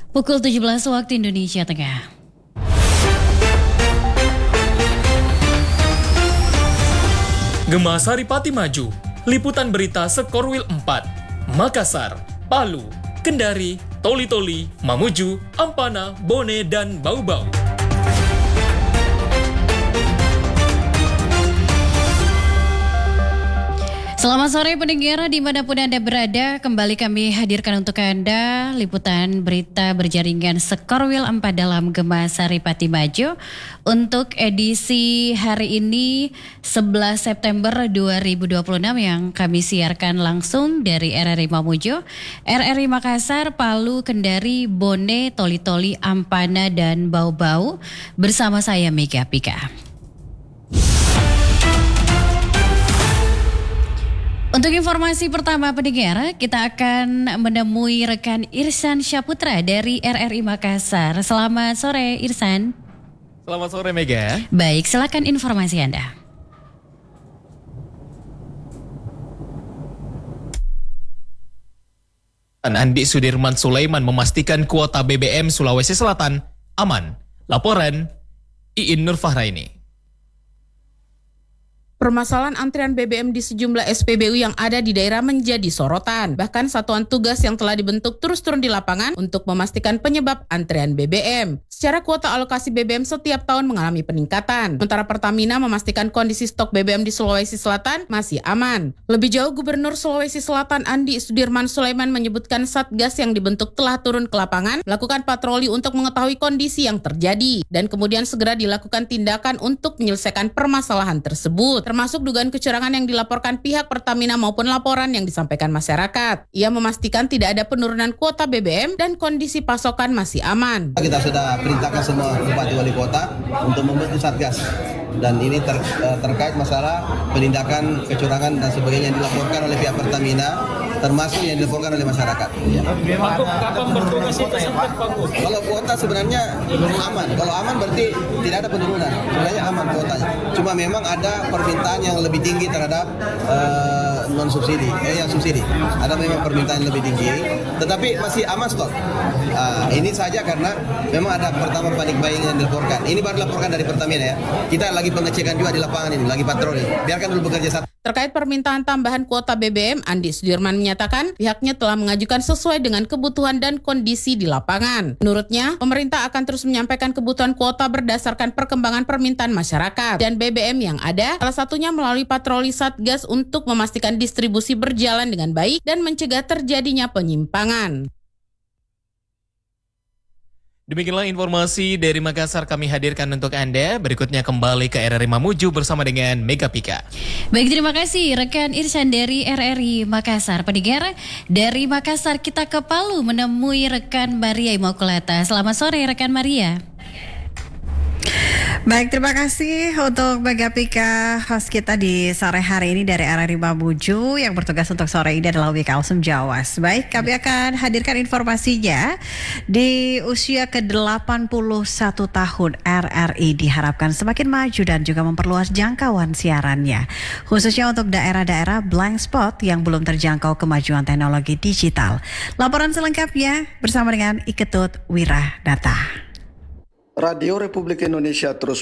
Pukul 17 waktu Indonesia Tengah. Gema Saripati maju, liputan berita Sekorwil 4, Makassar, Palu, Kendari, Toli-Toli, Mamuju, Ampana, Bone, dan Bau-Bau. Selamat sore pendengar dimanapun Anda berada, kembali kami hadirkan untuk Anda liputan berita berjaringan Sekorwil 4 dalam Gema Saripati Maju untuk edisi hari ini 11 September 2026 yang kami siarkan langsung dari RRI Mamuju, RRI Makassar, Palu, Kendari, Bone, Toli-Toli, Ampana, dan Bau-Bau bersama saya Mega Pika. Untuk informasi pertama pendengar, kita akan menemui rekan Irsan Syaputra dari RRI Makassar. Selamat sore Irsan. Selamat sore Mega. Baik, silakan informasi Anda. Andi Sudirman Sulaiman memastikan kuota BBM Sulawesi Selatan aman. Laporan Iin Nurfahraini. Permasalahan antrian BBM di sejumlah SPBU yang ada di daerah menjadi sorotan. Bahkan satuan tugas yang telah dibentuk terus turun di lapangan untuk memastikan penyebab antrian BBM. Secara kuota alokasi BBM setiap tahun mengalami peningkatan. Sementara Pertamina memastikan kondisi stok BBM di Sulawesi Selatan masih aman. Lebih jauh, Gubernur Sulawesi Selatan Andi Sudirman Sulaiman menyebutkan Satgas yang dibentuk telah turun ke lapangan, melakukan patroli untuk mengetahui kondisi yang terjadi, dan kemudian segera dilakukan tindakan untuk menyelesaikan permasalahan tersebut, termasuk dugaan kecurangan yang dilaporkan pihak Pertamina maupun laporan yang disampaikan masyarakat. Ia memastikan tidak ada penurunan kuota BBM dan kondisi pasokan masih aman. Kita sudah perintahkan semua bupati wali kota untuk membentuk satgas, dan ini terkait masalah penindakan kecurangan dan sebagainya yang dilaporkan oleh pihak Pertamina, termasuk yang dilaporkan oleh masyarakat. Ya. Kapan bertugas itu sampai Pak? Kalau kuota sebenarnya aman. Kalau aman berarti tidak ada penurunan. Sebenarnya aman kuotanya. Cuma memang ada permintaan yang lebih tinggi terhadap non subsidi, yang subsidi. Ada memang permintaan yang lebih tinggi, tetapi masih aman stok. Ini saja karena memang ada pertama panik buying yang dilaporkan. Ini baru dilaporkan dari Pertamina ya. Kita lagi pengecekan juga di lapangan ini, lagi patroli. Biarkan dulu bekerja satu. Terkait permintaan tambahan kuota BBM, Andi Sudirman menyatakan pihaknya telah mengajukan sesuai dengan kebutuhan dan kondisi di lapangan. Menurutnya, pemerintah akan terus menyampaikan kebutuhan kuota berdasarkan perkembangan permintaan masyarakat dan BBM yang ada, salah satunya melalui patroli Satgas untuk memastikan distribusi berjalan dengan baik dan mencegah terjadinya penyimpangan. Demikianlah informasi dari Makassar kami hadirkan untuk Anda. Berikutnya kembali ke RRI Mamuju bersama dengan Mega Pika. Baik, terima kasih rekan Irsan dari RRI Makassar. Pendengar, dari Makassar kita ke Palu menemui rekan Maria Immaculata. Selamat sore rekan Maria. Baik, terima kasih untuk Mega Pika, host kita di sore hari ini dari RRI Mamuju yang bertugas untuk sore ini adalah Wika Alsum Jawas. Baik, kami akan hadirkan informasinya. Di usia ke-81 tahun, RRI diharapkan semakin maju dan juga memperluas jangkauan siarannya, khususnya untuk daerah-daerah blank spot yang belum terjangkau kemajuan teknologi digital. Laporan selengkapnya bersama dengan Iketut Wiradata. Radio Republik Indonesia terus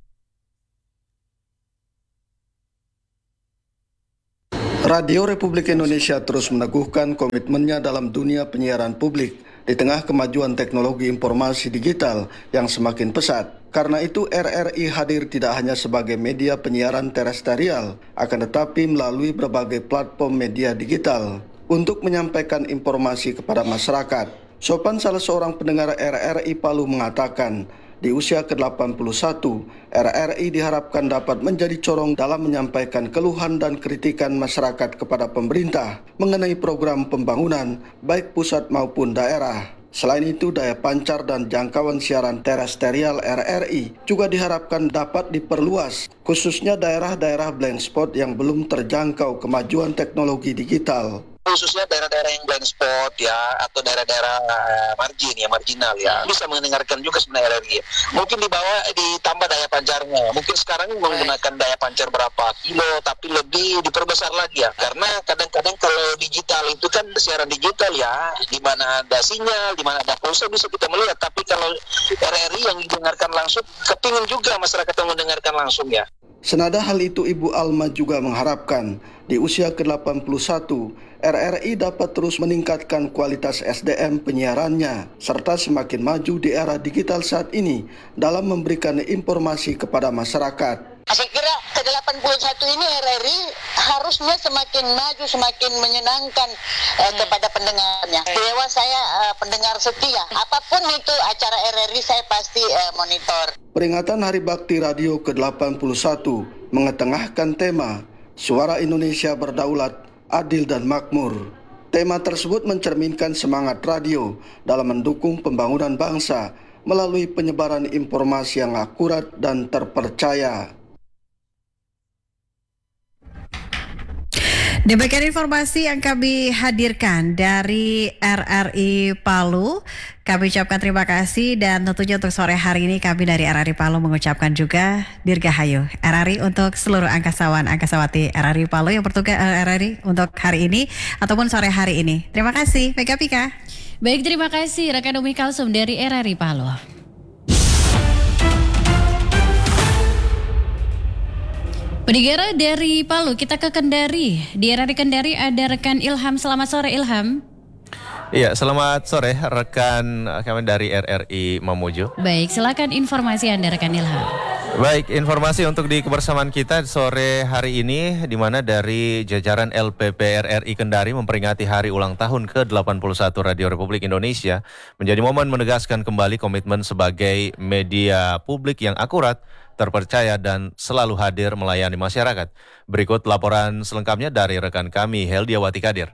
meneguhkan komitmennya dalam dunia penyiaran publik di tengah kemajuan teknologi informasi digital yang semakin pesat. Karena itu RRI hadir tidak hanya sebagai media penyiaran terestrial, akan tetapi melalui berbagai platform media digital untuk menyampaikan informasi kepada masyarakat. Sopan, salah seorang pendengar RRI Palu, mengatakan di usia ke-81, RRI diharapkan dapat menjadi corong dalam menyampaikan keluhan dan kritikan masyarakat kepada pemerintah mengenai program pembangunan baik pusat maupun daerah. Selain itu, daya pancar dan jangkauan siaran terestrial RRI juga diharapkan dapat diperluas, khususnya daerah-daerah blank spot yang belum terjangkau kemajuan teknologi digital. khususnya daerah-daerah yang blind spot ya, atau daerah-daerah marginal ya, bisa mendengarkan juga sebenarnya RRI. Mungkin ditambah daya pancarnya. Mungkin sekarang menggunakan daya pancar berapa kilo, tapi lebih diperbesar lagi ya. Karena kadang-kadang kalau digital itu kan siaran digital ya, di mana ada sinyal, di mana ada pulsa bisa kita melihat. Tapi kalau RRI yang didengarkan langsung, kepingin juga masyarakat yang mendengarkan langsung ya. Senada hal itu, Ibu Alma juga mengharapkan di usia ke-81, RRI dapat terus meningkatkan kualitas SDM penyiarannya, serta semakin maju di era digital saat ini dalam memberikan informasi kepada masyarakat. Saya kira ke-81 ini RRI harusnya semakin maju, semakin menyenangkan kepada pendengarnya. Dewa saya pendengar setia. Apapun itu acara RRI saya pasti monitor. Peringatan Hari Bakti Radio ke-81 mengetengahkan tema Suara Indonesia Berdaulat, Adil dan Makmur. Tema tersebut mencerminkan semangat radio dalam mendukung pembangunan bangsa melalui penyebaran informasi yang akurat dan terpercaya. Demikian informasi yang kami hadirkan dari RRI Palu. Kami ucapkan terima kasih dan tentunya untuk sore hari ini kami dari RRI Palu mengucapkan juga Dirgahayu RRI untuk seluruh angkasawan angkasawati RRI Palu yang bertugas RRI untuk hari ini ataupun sore hari ini. Terima kasih, Mega Pika. Baik, terima kasih rekan Umi Kalsum dari RRI Palu. Pendengar dari Palu, kita ke Kendari. Di RRI Kendari ada rekan Ilham. Selamat sore, Ilham. Iya, selamat sore rekan kami dari RRI Mamuju. Baik, silakan informasi Anda rekan Ilham. Baik, informasi untuk di kebersamaan kita sore hari ini, di mana dari jajaran LPP RRI Kendari memperingati hari ulang tahun ke-81 Radio Republik Indonesia, menjadi momen menegaskan kembali komitmen sebagai media publik yang akurat, terpercaya dan selalu hadir melayani masyarakat. Berikut laporan selengkapnya dari rekan kami Heldiawati Kadir.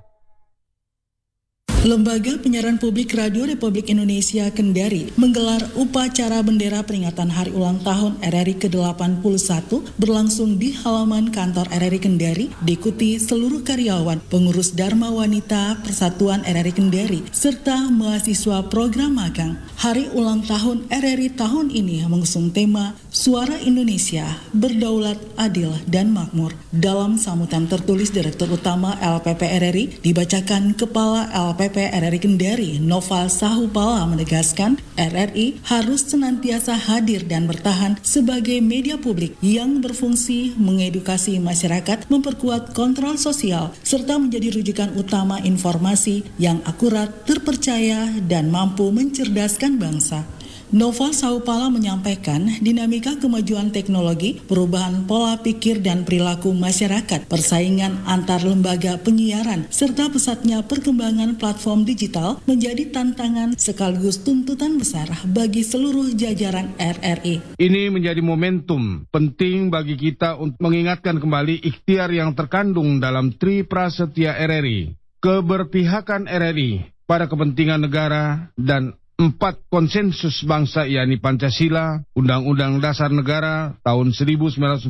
Lembaga Penyiaran Publik Radio Republik Indonesia Kendari menggelar upacara bendera peringatan Hari Ulang Tahun RRI ke-81 berlangsung di halaman kantor RRI Kendari, diikuti seluruh karyawan, pengurus Dharma Wanita Persatuan RRI Kendari, serta mahasiswa program magang. Hari ulang tahun RRI tahun ini mengusung tema Suara Indonesia Berdaulat, Adil dan Makmur. Dalam sambutan tertulis Direktur Utama LPP RRI, dibacakan Kepala LPP RRI Kendari, Noval Sahupala menegaskan RRI harus senantiasa hadir dan bertahan sebagai media publik yang berfungsi mengedukasi masyarakat, memperkuat kontrol sosial, serta menjadi rujukan utama informasi yang akurat, terpercaya, dan mampu mencerdaskan bangsa. Noval Sahupala menyampaikan dinamika kemajuan teknologi, perubahan pola pikir dan perilaku masyarakat, persaingan antar lembaga penyiaran, serta pesatnya perkembangan platform digital menjadi tantangan sekaligus tuntutan besar bagi seluruh jajaran RRI. Ini menjadi momentum penting bagi kita untuk mengingatkan kembali ikhtiar yang terkandung dalam Tri Prasetya RRI, keberpihakan RRI pada kepentingan negara dan 4 konsensus bangsa, yakni Pancasila, Undang-Undang Dasar Negara tahun 1945,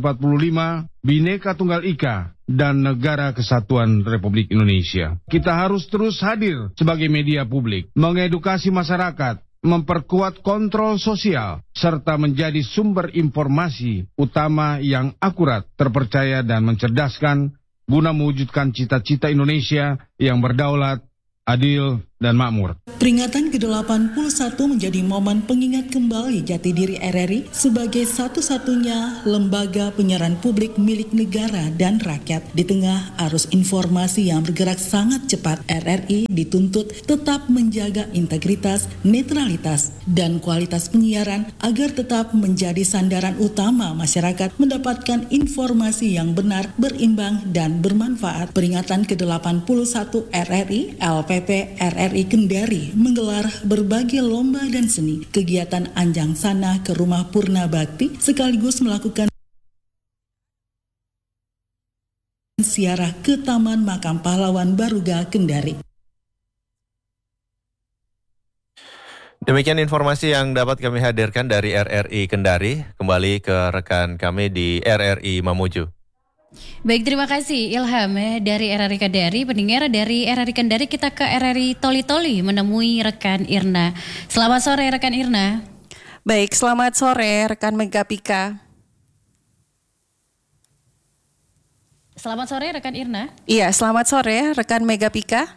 Bhinneka Tunggal Ika, dan Negara Kesatuan Republik Indonesia. Kita harus terus hadir sebagai media publik, mengedukasi masyarakat, memperkuat kontrol sosial, serta menjadi sumber informasi utama yang akurat, terpercaya, dan mencerdaskan guna mewujudkan cita-cita Indonesia yang berdaulat, adil, dan makmur. Peringatan ke-81 menjadi momen pengingat kembali jati diri RRI sebagai satu-satunya lembaga penyiaran publik milik negara dan rakyat. Di tengah arus informasi yang bergerak sangat cepat, RRI dituntut tetap menjaga integritas, netralitas, dan kualitas penyiaran agar tetap menjadi sandaran utama masyarakat mendapatkan informasi yang benar, berimbang, dan bermanfaat. Peringatan ke-81 RRI, LPP RRI Kendari menggelar berbagai lomba dan seni, kegiatan anjang sana ke rumah Purna Bakti, sekaligus melakukan ziarah ke Taman Makam Pahlawan Baruga Kendari. Demikian informasi yang dapat kami hadirkan dari RRI Kendari. Kembali ke rekan kami di RRI Mamuju. Baik, terima kasih Ilham dari RRI Kendari. Pendengar dari RRI Kendari kita ke RRI Toli-Toli menemui rekan Irna. Selamat sore rekan Irna. Baik, selamat sore rekan Megapika. Selamat sore rekan Irna. Iya, selamat sore rekan Megapika.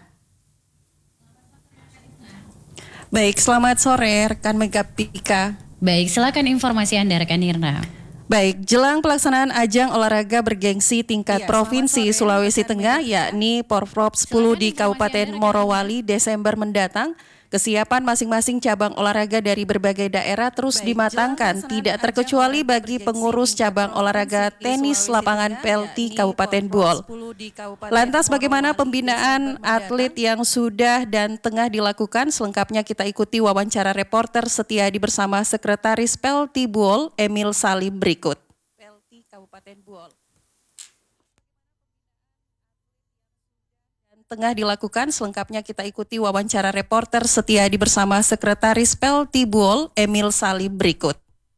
Baik, selamat sore rekan Megapika. Baik, silakan informasi Anda rekan Irna. Baik, jelang pelaksanaan ajang olahraga bergengsi tingkat Provinsi Sulawesi Tengah, yakni Porprov 10 di Kabupaten Morowali Desember mendatang, kesiapan masing-masing cabang olahraga dari berbagai daerah terus dimatangkan, tidak terkecuali bagi pengurus cabang olahraga tenis lapangan PLT Kabupaten Buol. Lantas bagaimana pembinaan atlet yang sudah dan tengah dilakukan? Selengkapnya kita ikuti wawancara reporter Setiadi bersama Sekretaris PLT Buol, Emil Salim berikut. PLT Kabupaten Buol. Tengah dilakukan, selengkapnya kita ikuti wawancara reporter Setiadi bersama Sekretaris PLT Buol, Emil Salim berikut.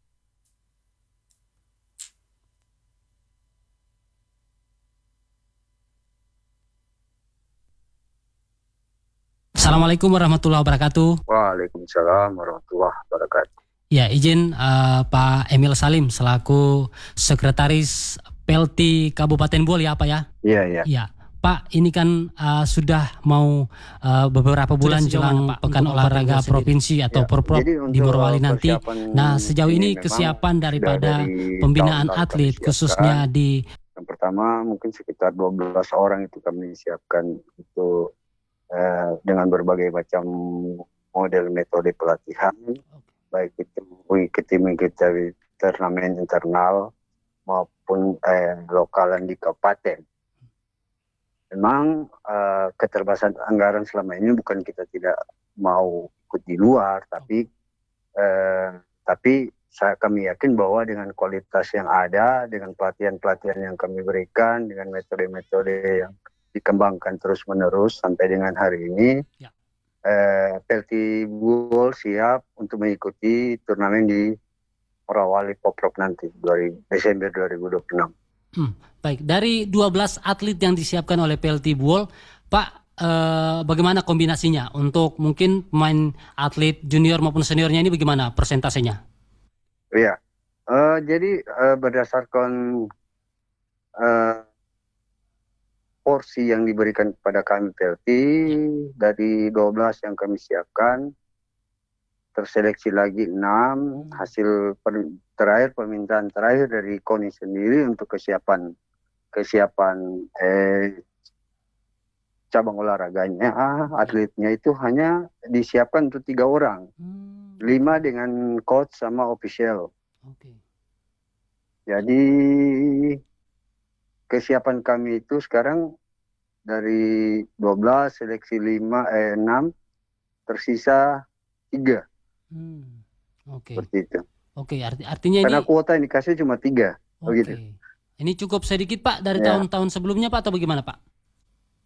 Assalamualaikum warahmatullahi wabarakatuh. Waalaikumsalam warahmatullahi wabarakatuh. Ya, izin Pak Emil Salim selaku Sekretaris PLT Kabupaten Buol ya Pak ya? Iya. Ya. Pak, ini kan sudah mau beberapa bulan jelang Pekan Olahraga Provinsi atau Porprov di Morowali nanti. Nah, sejauh ini kesiapan daripada pembinaan atlet khususnya di... Yang pertama mungkin sekitar 12 orang itu kami siapkan itu dengan berbagai macam model metode pelatihan. Baik itu mengikuti turnamen internal maupun lokalan di kabupaten. Memang keterbatasan anggaran selama ini bukan kita tidak mau ikut di luar, tapi kami yakin bahwa dengan kualitas yang ada, dengan pelatihan-pelatihan yang kami berikan, dengan metode-metode yang dikembangkan terus-menerus sampai dengan hari ini, PLT Buol siap untuk mengikuti turnamen di Morowali Porprov nanti, Desember 2026. Baik, dari 12 atlet yang disiapkan oleh PLT Buol, Pak, bagaimana kombinasinya untuk mungkin pemain atlet junior maupun seniornya ini bagaimana persentasenya? Iya, jadi berdasarkan porsi yang diberikan kepada kami PLT, dari 12 yang kami siapkan, terseleksi lagi 6, hasil permintaan terakhir dari KONI sendiri untuk kesiapan cabang olahraganya, atletnya itu hanya disiapkan untuk 3 orang, 5 dengan coach sama official. Jadi kesiapan kami itu sekarang dari 12 seleksi 6 tersisa 3. Seperti itu. Artinya karena ini kuota yang dikasih cuma 3. Begitu. Ini cukup sedikit Pak dari tahun-tahun sebelumnya Pak atau bagaimana Pak?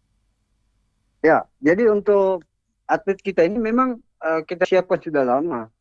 Ya, jadi untuk atlet kita ini memang kita siapkan sudah lama.